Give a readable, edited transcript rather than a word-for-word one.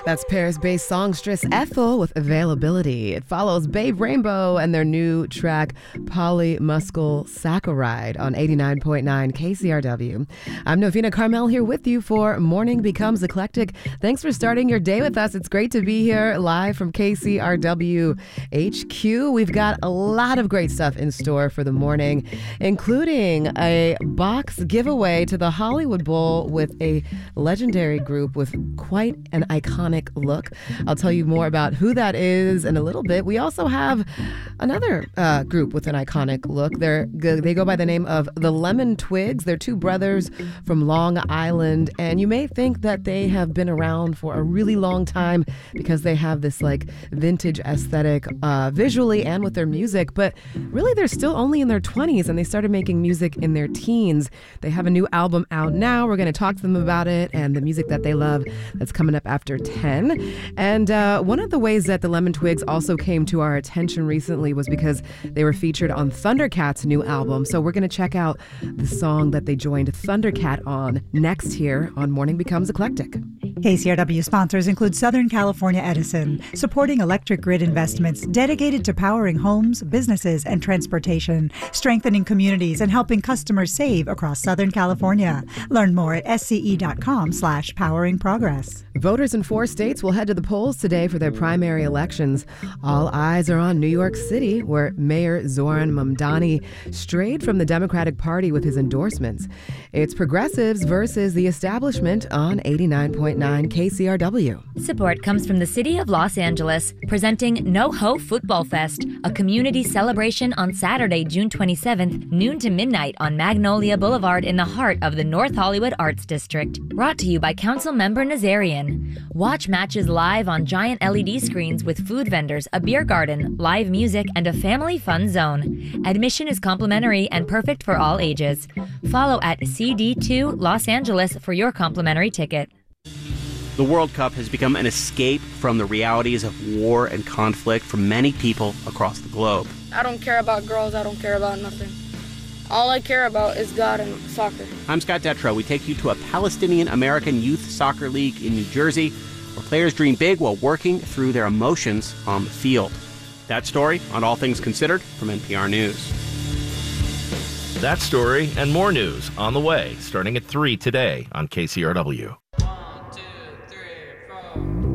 That's Paris-based songstress Ethel with Availability. It follows Babe Rainbow and their new track Polymuscle Saccharide on 89.9 KCRW. I'm Novena Carmel here with you for Morning Becomes Eclectic. Thanks for starting your day with us. It's great to be here live from KCRW HQ. We've got a lot of great stuff in store for the morning, including a box giveaway to the Hollywood Bowl with a legendary group with quite an iconic look. I'll tell you more about who that is in a little bit. We also have another group with an iconic look. They go by the name of the Lemon Twigs. They're two brothers from Long Island, and you may think that they have been around for a really long time because they have this like vintage aesthetic visually and with their music, but really they're still only in their 20s and they started making music in their teens. They have a new album out now. We're going to talk to them about it and the music that they love that's coming up after 10. And one of the ways that the Lemon Twigs also came to our attention recently was because they were featured on Thundercat's new album. So we're going to check out the song that they joined Thundercat on next here on Morning Becomes Eclectic. KCRW sponsors include Southern California Edison, supporting electric grid investments dedicated to powering homes, businesses, and transportation, strengthening communities, and helping customers save across Southern California. Learn more at sce.com/poweringprogress. Voters in 4 states will head to the polls today for their primary elections. All eyes are on New York City, where Mayor Zoran Mamdani strayed from the Democratic Party with his endorsements. It's progressives versus the establishment on 89.9 KCRW. Support comes from the City of Los Angeles, presenting NoHo Football Fest, a community celebration on Saturday, June 27th, noon to midnight on Magnolia Boulevard in the heart of the North Hollywood Arts District. Brought to you by Councilmember Nazarian. Watch matches live on giant LED screens with food vendors, a beer garden, live music, and a family fun zone. Admission is complimentary and perfect for all ages. Follow at CD2 Los Angeles for your complimentary ticket. The World Cup has become an escape from the realities of war and conflict for many people across the globe. I don't care about girls. I don't care about nothing. All I care about is God and soccer. I'm Scott Detrow. We take you to a Palestinian-American youth soccer league in New Jersey, where players dream big while working through their emotions on the field. That story on All Things Considered from NPR News. That story and more news on the way, starting at 3 today on KCRW.